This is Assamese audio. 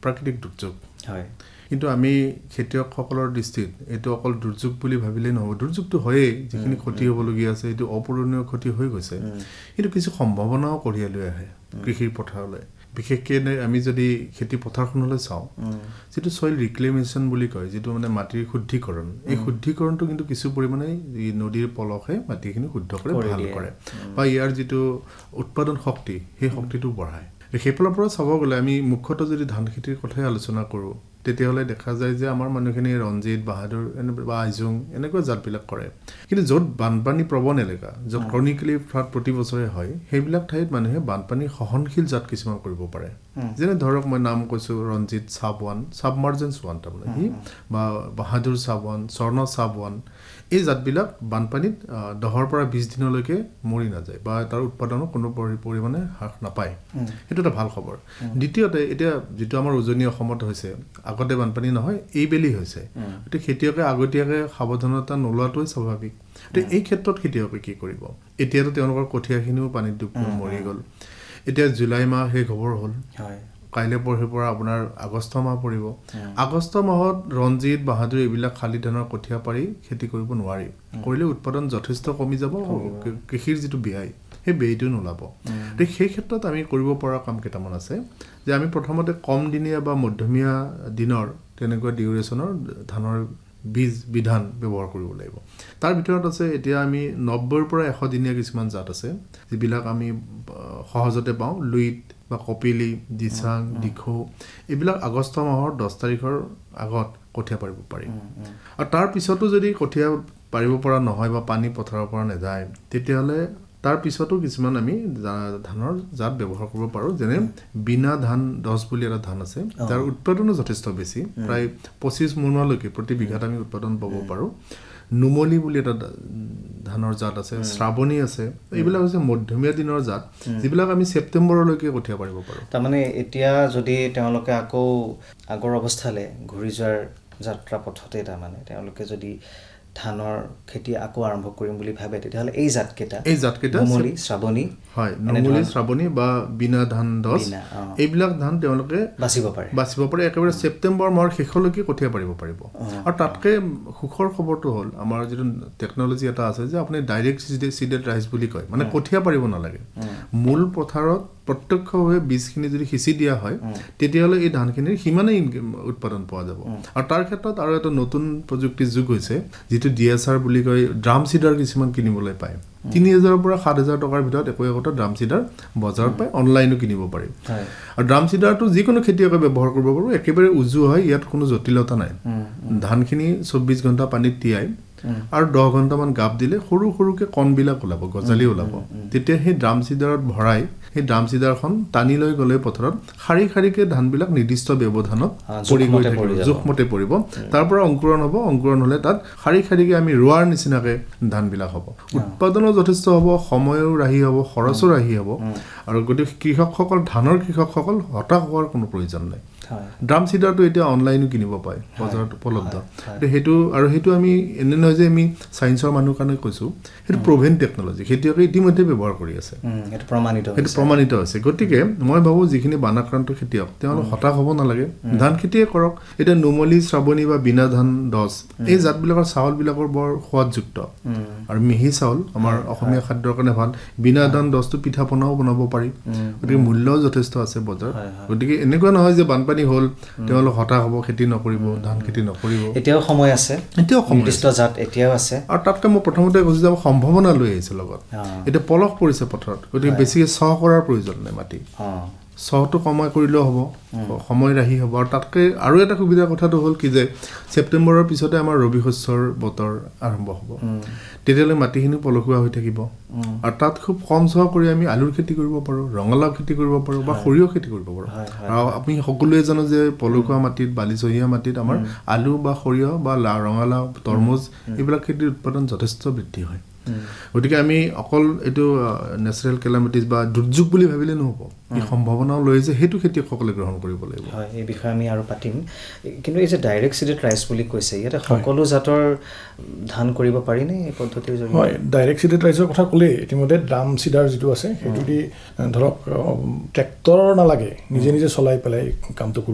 প্ৰাকৃতিক দুৰ্যোগ হয় কিন্তু আমি খেতিয়কসকলৰ দৃষ্টিত এইটো অকল দুৰ্যোগ বুলি ভাবিলেই নহ'ব দুৰ্যোগটো হয়েই যিখিনি ক্ষতি হ'বলগীয়া আছে এইটো অপূৰণীয় ক্ষতি হৈ গৈছে কিন্তু কিছু সম্ভাৱনাও কঢ়িয়াই লৈ আহে কৃষিৰ পথাৰলৈ বিশেষকৈ আমি যদি খেতি পথাৰখনলৈ চাওঁ যিটো ছইল ৰিক্লেমেশ্যন বুলি কয় যিটো মানে মাটিৰ শুদ্ধিকৰণ এই শুদ্ধিকৰণটো কিন্তু কিছু পৰিমাণে নদীৰ পলসে মাটিখিনি শুদ্ধ কৰে ভাল কৰে বা ইয়াৰ যিটো উৎপাদন শক্তি সেই শক্তিটো বঢ়ায় সেইফালৰ পৰা চাব গ'লে আমি মুখ্যতঃ যদি ধান খেতিৰ কথাই আলোচনা কৰোঁ তেতিয়াহ'লে দেখা যায় যে আমাৰ মানুহখিনি ৰঞ্জিত বাহাদুৰ বা আইজোং এনেকুৱা জাতবিলাক কৰে কিন্তু য'ত বানপানী প্ৰৱণ এলেকা য'ত ক্ৰনিকেলি ফ্লাড প্ৰতি বছৰে হয় সেইবিলাক ঠাইত মানুহে বানপানী সহনশীল জাত কিছুমান কৰিব পাৰে যেনে ধৰক মই নাম কৈছোঁ ৰঞ্জিত চাবৱান চাবমাৰ্জেন্স ওৱান তাৰমানে সি বা বাহাদুৰ চাবৱান স্বৰ্ণ চাবৱান এই জাতবিলাক বানপানীত 10 পৰা 20 দিনলৈকে মৰি নাযায় বা তাৰ উৎপাদনো কোনো পৰিমাণে হ্ৰাস নাপায় সেইটো এটা ভাল খবৰ দ্বিতীয়তে এতিয়া যিটো আমাৰ উজনি অসমত হৈছে আগতে বানপানী নহয় এইবেলি হৈছে গতিকে খেতিয়কে আগতীয়াকৈ সাৱধানতা নোলোৱাটোৱেই স্বাভাৱিক গতিকে এই ক্ষেত্ৰত খেতিয়কে কি কৰিব এতিয়াতো তেওঁলোকৰ কঠীয়াখিনিও পানীত ডুব মৰি গ'ল এতিয়া জুলাই মাহ শেষ হ'বৰ হ'ল কাইলৈ পৰহিৰ পৰা আপোনাৰ আগষ্ট মাহ পৰিব আগষ্ট মাহত ৰঞ্জিত বাহাদুৰ এইবিলাক শালি ধানৰ কঠীয়া পাৰি খেতি কৰিব নোৱাৰি কৰিলে উৎপাদন যথেষ্ট কমি যাব কৃষিৰ যিটো ব্যয় সেই ব্যয়টো নোলাব গতিকে সেই ক্ষেত্ৰত আমি কৰিব পৰা কাম কেইটামান আছে যে আমি প্ৰথমতে কম দিনীয়া বা মধ্যমীয়া দিনৰ তেনেকুৱা ডিউৰেশ্যনৰ ধানৰ বীজ বিধান ব্যৱহাৰ কৰিব লাগিব তাৰ ভিতৰত আছে এতিয়া আমি 90 পৰা 100 দিনীয়া কিছুমান জাত আছে যিবিলাক আমি সহজতে পাওঁ লুইট বা কপিলি দিচাং দিখৌ এইবিলাক আগষ্ট মাহৰ 10 তাৰিখৰ আগত কঠীয়া পাৰিব পাৰি আৰু তাৰ পিছতো যদি কঠীয়া পাৰিব পৰা নহয় বা পানী পথাৰৰ পৰা নাযায় তেতিয়াহ'লে তাৰ পিছতো কিছুমান আমি ধানৰ জাত ব্যৱহাৰ কৰিব পাৰোঁ যেনে বিনা ধান 10 বুলি এটা ধান আছে যাৰ উৎপাদনো যথেষ্ট বেছি প্ৰায় 25 মোনলৈকে প্ৰতি বিঘাত আমি উৎপাদন পাব পাৰোঁ নুমলি বুলি এটা ধানৰ জাত আছে শ্ৰাৱণী আছে এইবিলাক হৈছে মধ্যমীয়া দিনৰ জাত যিবিলাক আমি ছেপ্টেম্বৰলৈকে কঠীয়া পাৰিব পাৰোঁ তাৰমানে এতিয়া যদি তেওঁলোকে আকৌ আগৰ অৱস্থালৈ ঘূৰি যোৱাৰ যাত্ৰা পথতে তাৰমানে তেওঁলোকে যদি ধানৰ খেতি আকৌ আৰম্ভ কৰিম বুলি ভাবে তেতিয়াহ'লে এই জাতকেইটা নুমলি শ্ৰাৱণী হয় নুমলি শ্ৰাৱণী বা বিনা ধান 10 এইবিলাক ধান তেওঁলোকে বাছিব পাৰে একেবাৰে ছেপ্টেম্বৰ মাহৰ শেষলৈকে কঠীয়া পাৰিব পাৰিব আৰু তাতকৈ সুখৰ খবৰটো হ'ল আমাৰ যিটো টেকন'লজি এটা আছে যে আপুনি ডাইৰেক্ট চিডেড ৰাইচ বুলি কয় মানে কঠীয়া পাৰিব নালাগে মূল পথাৰত প্ৰত্যক্ষভাৱে বীজখিনি যদি সিঁচি দিয়া হয় তেতিয়াহ'লে এই ধানখিনিৰ সিমানেই উৎপাদন পোৱা যাব আৰু তাৰ ক্ষেত্ৰত আৰু এটা নতুন প্ৰযুক্তিৰ যুগ হৈছে যিটো DSR বুলি কয় ড্ৰাম চিডাৰ কিছুমান কিনিবলৈ পায় 3000 পৰা 7000 টকাৰ ভিতৰত একোটা ড্ৰাম চিডাৰ বজাৰত পায় অনলাইনো কিনিব পাৰি আৰু ড্ৰাম চিডাৰটো যিকোনো খেতিয়কে ব্যৱহাৰ কৰিব পাৰোঁ একেবাৰে উজু হয় ইয়াত কোনো জটিলতা নাই ধানখিনি 24 ঘণ্টা পানীত তিয়াই আৰু 10 ঘণ্টামান গাপ দিলে সৰু সৰুকৈ কণবিলাক ওলাব গজালি ওলাব তেতিয়া সেই ড্ৰাম চিডাৰত ভৰাই সেই ড্ৰাম চিডাৰখন টানি লৈ গ'লে পথাৰত শাৰী শাৰীকৈ ধানবিলাক নিৰ্দিষ্ট ব্যৱধানত জোখমতে পৰিব তাৰ পৰা অংকুৰণ হ'ব অংকুৰণ হ'লে তাত শাৰী শাৰীকৈ আমি ৰোৱাৰ নিচিনাকৈ ধানবিলাক হ'ব উৎপাদনো যথেষ্ট হ'ব সময়ো ৰাহি হ'ব খৰচো ৰাহি হ'ব আৰু গতিকে ধানৰ কৃষকসকল হতাশ হোৱাৰ কোনো প্ৰয়োজন নাই ড্ৰাম চিডাৰটো এতিয়া অনলাইনো কিনিব পায় বজাৰত উপলব্ধ সেইটো আমি এনে নহয় যে আমি ছায়েন্সৰ মানুহৰ কাৰণে কৈছোঁ সেইটো প্ৰভেন টেকন'লজি খেতিয়কে ইতিমধ্যে ব্যৱহাৰ কৰি আছে সেইটো প্ৰমাণিত হৈছে গতিকে মই ভাবোঁ যিখিনি বানাক্ৰান্ত খেতিয়ক তেওঁলোক হতাশ হ'ব নালাগে ধান খেতিয়ে কৰক এতিয়া নুমলি শ্ৰাৱণী বা বিনা ধান 10 এই জাতবিলাকৰ চাউলবিলাকৰ বৰ সোৱাদযুক্ত আৰু মিহি চাউল আমাৰ অসমীয়া খাদ্যৰ কাৰণে ভাল বিনা ধান 10টো পিঠা পনাও বনাব পাৰি গতিকে মূল্যও যথেষ্ট আছে বজাৰত গতিকে এনেকুৱা নহয় যে বানপানী হ'ল তেওঁলোক হতাশ হ'ব খেতি নকৰিব ধান খেতি নকৰিব এতিয়াও সময় আছে নিৰ্দিষ্ট জাত এতিয়াও আছে আৰু তাতকৈ মই প্ৰথমতে কৈছোঁ যে সম্ভাৱনা লৈ আহিছে লগত এতিয়া পলস পৰিছে পথাৰত গতিকে বেছিকৈ চহ কৰাৰ প্ৰয়োজন নাই মাটি চহটো কমাই কৰিলেও হ'ব সময় ৰাহি হ'ব আৰু তাতকৈ আৰু এটা সুবিধাৰ কথাটো হ'ল কি যে ছেপ্টেম্বৰৰ পিছতে আমাৰ ৰবি শস্যৰ বতৰ আৰম্ভ হ'ব তেতিয়ালৈ মাটিখিনি পলসুৱা হৈ থাকিব আৰু তাত খুব কম চহ কৰি আমি আলুৰ খেতি কৰিব পাৰোঁ ৰঙালাও খেতি কৰিব পাৰোঁ বা সৰিয়হ খেতি কৰিব পাৰোঁ আৰু আমি সকলোৱে জানো যে পলসুৱা মাটিত বালিচহীয়া মাটিত আমাৰ আলু বা সৰিয়হ বা ৰঙালাও তৰমুজ এইবিলাক খেতিৰ উৎপাদন যথেষ্ট বৃদ্ধি হয় গতিকে আমি অকল এইটো নেচাৰেল কেলামিটিজ বা দুৰ্যোগ বুলি ভাবিলে নহ'ব এই সম্ভাৱনাও লৈ যে সেইটো খেতিয়কসকলে গ্ৰহণ কৰিব লাগিব হয় এই বিষয়ে আমি আৰু পাতিম কিন্তু এই যে ডাইৰেক্ট চিডেড ৰাইচ বুলি কৈছে ইয়াতে সকলো জাতৰ ধান কৰিব পাৰিনে এই পদ্ধতিৰ জৰিয়তে হয় ডাইৰেক্ট চিডেড ৰাইচৰ কথা ক'লে ইতিমধ্যে ড্ৰাম চিডাৰ যিটো আছে সেইটো দি ধৰক ট্ৰেক্টৰ নালাগে নিজে চলাই পেলাই কামটো